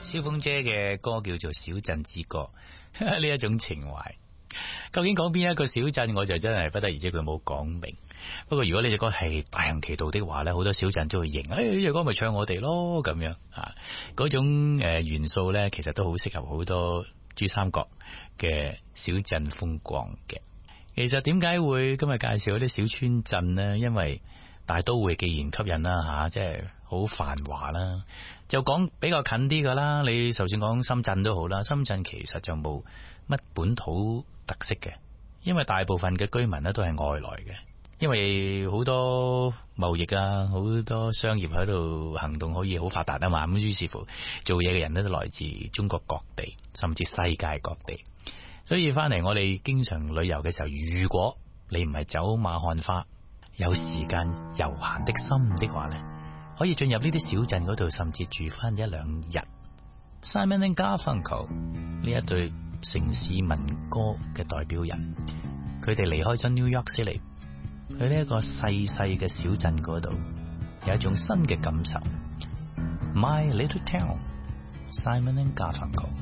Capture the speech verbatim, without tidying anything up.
蕭峰姐嘅歌叫做《小鎮之歌》，呢一種情懷。究竟講邊一個小鎮，我就真係不得而知，佢冇講明。不過如果呢隻歌係大行其道的話咧，好多小鎮都會認，誒呢隻歌咪唱我哋咯咁樣啊。嗰種誒元素咧，其實都好適合好多珠三角嘅小鎮風光嘅。其實點解會今日介紹嗰啲小村鎮呢？因為大都會既然吸引啦吓，即係好繁華啦，就講比較近啲噶啦。你就算講深圳都好啦，深圳其實就冇乜本土特色嘅，因為大部分嘅居民咧都係外來嘅，因為好多貿易啊，好多商業喺度行動可以好發達啊嘛，咁於是乎做嘢嘅人咧都來自中國各地，甚至世界各地。所以翻嚟我哋經常旅遊嘅時候，如果你唔係走馬看花，有時間悠閒的心的話呢，可以進入呢啲小鎮嗰度，甚至住翻一兩日。Simon and Garfunkel 呢一對城市民歌嘅代表人，佢哋離開咗 New York City，去呢一個細細嘅小鎮嗰度，有一種新嘅感受。My Little Town，Simon and Garfunkel。